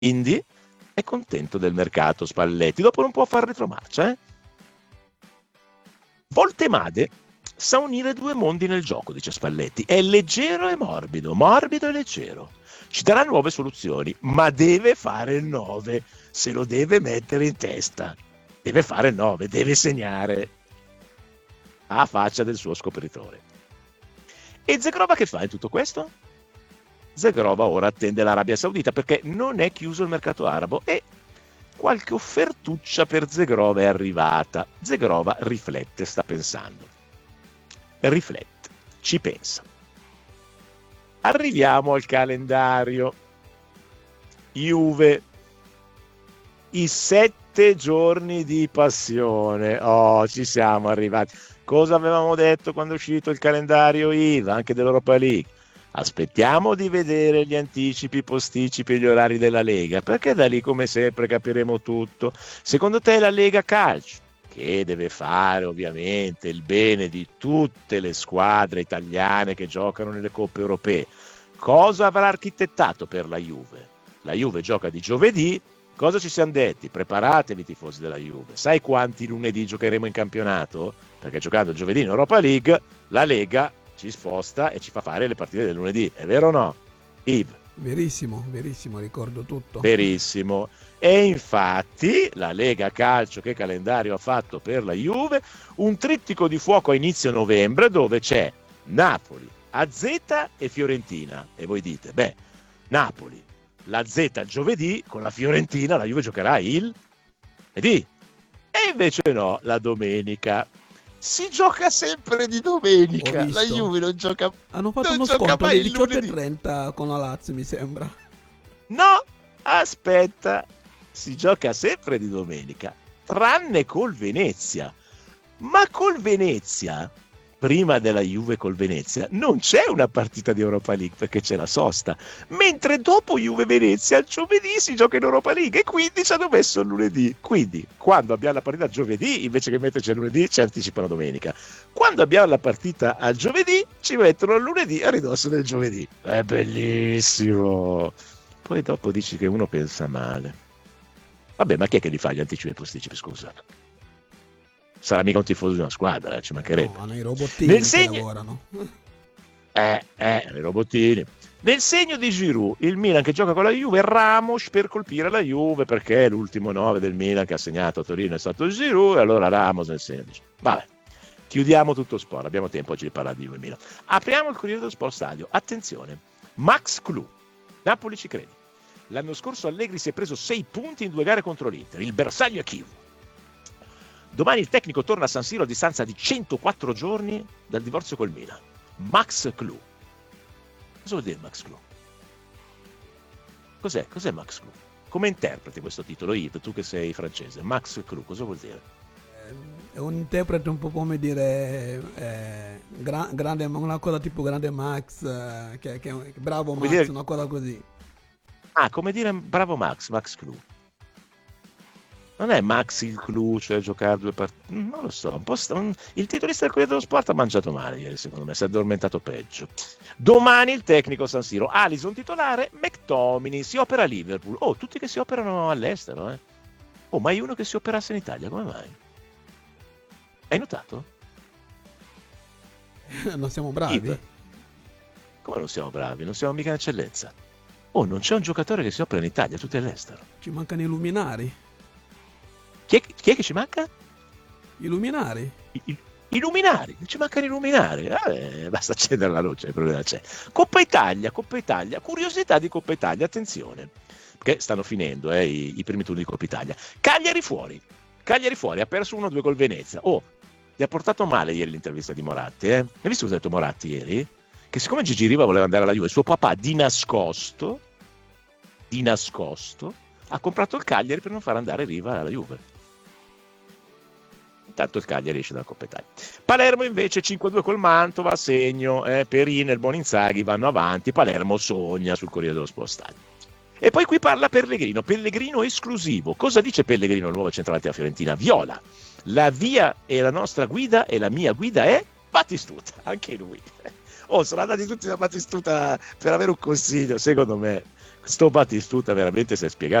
Quindi è contento del mercato Spalletti, dopo non può fare retromarcia. Voltemade sa unire due mondi nel gioco, dice Spalletti, è leggero e morbido, morbido e leggero, ci darà nuove soluzioni, ma deve fare il 9, se lo deve mettere in testa, deve fare il 9, deve segnare a faccia del suo scopritore. E Zegrova che fa in tutto questo? Zegrova ora attende l'Arabia Saudita perché non è chiuso il mercato arabo e qualche offertuccia per Zegrova è arrivata. Zegrova riflette, sta pensando. Riflette, ci pensa. Arriviamo al calendario. Juve. I 7 giorni di passione. Oh, ci siamo arrivati. Cosa avevamo detto quando è uscito il calendario IVA, anche dell'Europa League? Aspettiamo di vedere gli anticipi, posticipi e gli orari della Lega, perché da lì come sempre capiremo tutto. Secondo te la Lega Calcio, che deve fare ovviamente il bene di tutte le squadre italiane che giocano nelle coppe europee, cosa avrà architettato per la Juve? La Juve gioca di giovedì. Cosa ci siamo detti? Preparatevi tifosi della Juve. Sai quanti lunedì giocheremo in campionato? Perché giocando giovedì in Europa League, la Lega ci sposta e ci fa fare le partite del lunedì. È vero o no? Yves? Verissimo, ricordo tutto. Verissimo. E infatti la Lega Calcio che calendario ha fatto per la Juve? Un trittico di fuoco a inizio novembre dove c'è Napoli, AZ e Fiorentina. E voi dite, beh, Napoli, la Z il giovedì, con la Fiorentina la Juve giocherà il lunedì. E invece no, la domenica. Si gioca sempre di domenica. La Juve non gioca. Hanno fatto non uno gioca sconto mai alle il lunedì. 18:30 con la Lazio, mi sembra. No, aspetta. Si gioca sempre di domenica, tranne col Venezia. Ma col Venezia, prima della Juve col Venezia, non c'è una partita di Europa League perché c'è la sosta, mentre dopo Juve-Venezia il giovedì si gioca in Europa League e quindi ci hanno messo il lunedì. Quindi quando abbiamo la partita giovedì, invece che metterci il lunedì, ci anticipano domenica. Quando abbiamo la partita al giovedì, ci mettono il lunedì a ridosso del giovedì. È bellissimo. Poi dopo dici che uno pensa male. Vabbè, ma chi è che li fa gli anticipi e posticipi, scusa? Sarà mica un tifoso di una squadra, ci mancherebbe. No, hanno i robottini che lavorano. I robottini. Nel segno di Giroud, il Milan che gioca con la Juve, Ramos per colpire la Juve, perché l'ultimo 9 del Milan che ha segnato a Torino è stato Giroud, e allora Ramos nel segno di Giroud. Vabbè, chiudiamo tutto sport, abbiamo tempo oggi di parlare di Juve e Milan. Apriamo il Corriere dello Sport Stadio. Attenzione, Max Clou, Napoli ci credi. L'anno scorso Allegri si è preso 6 punti in 2 gare contro l'Inter, il bersaglio è Kiev. Domani il tecnico torna a San Siro a distanza di 104 giorni dal divorzio col Milan. Max Clou. Cosa vuol dire Max Clou? Cos'è Max Clou? Come interpreti questo titolo, Yves, tu che sei francese? Max Clou, cosa vuol dire? È un interprete un po' come dire grande, una cosa tipo grande Max, che bravo come Max, dire... una cosa così. Ah, come dire bravo Max Clou. Non è Max il clou, cioè giocare 2 partite? Non lo so, il titolista del Corriere dello Sport ha mangiato male ieri, secondo me, si è addormentato peggio. Domani il tecnico San Siro, Alisson titolare, McTominay, si opera a Liverpool. Oh, tutti che si operano all'estero, eh? Oh, mai uno che si operasse in Italia, come mai? Hai notato? Non siamo bravi? Yves. Come non siamo bravi? Non siamo mica in eccellenza. Oh, non c'è un giocatore che si opera in Italia, tutti all'estero. Ci mancano i luminari. Chi è che ci manca? I luminari. I luminari, ci mancano i luminari. Basta accendere la luce, il problema c'è. Coppa Italia, curiosità di Coppa Italia, attenzione, perché stanno finendo i primi turni di Coppa Italia. Cagliari fuori, ha perso 1-2 col Venezia. Oh, gli ha portato male ieri l'intervista di Moratti, Hai visto cosa ha detto Moratti ieri? Che siccome Gigi Riva voleva andare alla Juve, suo papà di nascosto, ha comprato il Cagliari per non far andare Riva alla Juve. Intanto il Cagliari esce dalla Coppa Italia. Palermo invece 5-2 col Mantova, segno, Perin e il buon Inzaghi vanno avanti, Palermo sogna sul Corriere dello Sport Stadio. E poi qui parla Pellegrino esclusivo. Cosa dice Pellegrino, il nuovo centravanti della Fiorentina? Viola, la via è la nostra guida e la mia guida è Battistuta, anche lui. Oh, sono andati tutti da Battistuta per avere un consiglio, secondo me. sto Battistuta veramente si è spiegato.